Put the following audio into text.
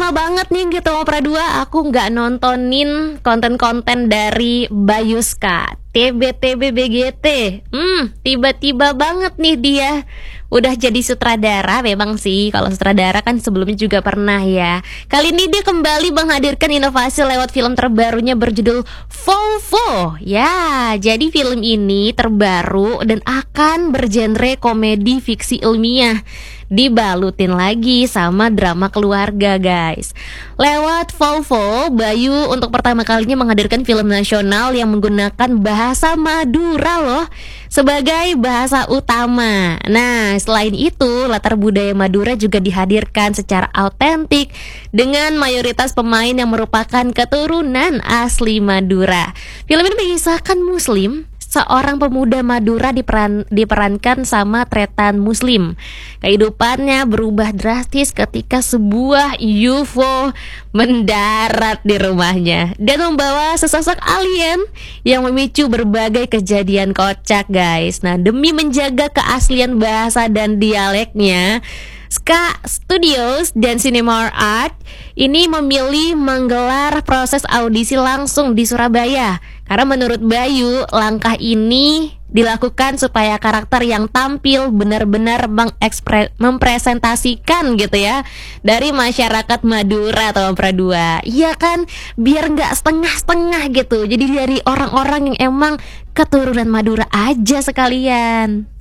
lama banget nih gitu Opera 2 aku nggak nontonin konten-konten dari Bayuska TBTBBGT. Tiba-tiba banget nih dia udah jadi sutradara. Memang sih kalau sutradara kan sebelumnya juga pernah ya. Kali ini dia kembali menghadirkan inovasi lewat film terbarunya berjudul Volvo. Ya, jadi film ini terbaru dan akan bergenre komedi fiksi ilmiah, dibalutin lagi sama drama keluarga guys. Lewat Volvo, Bayu untuk pertama kalinya menghadirkan film nasional yang menggunakan bahasa Madura loh sebagai bahasa utama. Nah, selain itu latar budaya Madura juga dihadirkan secara autentik dengan mayoritas pemain yang merupakan keturunan asli Madura. Film ini mengisahkan Muslim, seorang pemuda Madura diperankan sama Tretan Muslim. Kehidupannya berubah drastis ketika sebuah UFO mendarat di rumahnya dan membawa sesosok alien yang memicu berbagai kejadian kocak guys. Nah, demi menjaga keaslian bahasa dan dialeknya, Ska Studios dan Cinema Art ini memilih menggelar proses audisi langsung di Surabaya. Karena menurut Bayu, langkah ini dilakukan supaya karakter yang tampil benar-benar mempresentasikan gitu ya dari masyarakat Madura atau Opera 2. Iya kan, biar nggak setengah-setengah gitu. Jadi dari orang-orang yang emang keturunan Madura aja sekalian.